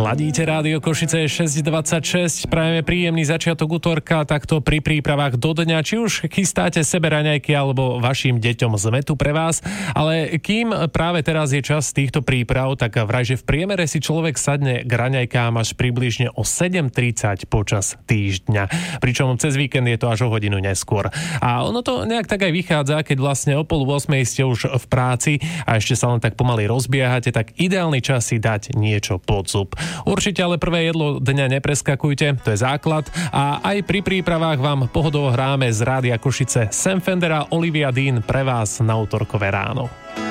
Ladíte Rádio Košice 6:26, prajeme príjemný začiatok utorka, takto pri prípravách do dňa, či už chystáte sebe raňajky alebo vašim deťom sme tu pre vás, ale kým práve teraz je čas týchto príprav, tak vrajže v priemere si človek sadne k raňajkám až približne o 7:30 počas týždňa, pričom cez víkend je to až o hodinu neskôr. A ono to nejak tak aj vychádza, keď vlastne o 7:30 ste už v práci a ešte sa len tak pomaly rozbiehate, tak ideálny čas si dať niečo pod zub. Určite ale prvé jedlo dňa nepreskakujte, to je základ, a aj pri prípravách vám pohodovo hráme z Rádia Košice Sam Fender a Olivia Dean pre vás na utorkové ráno.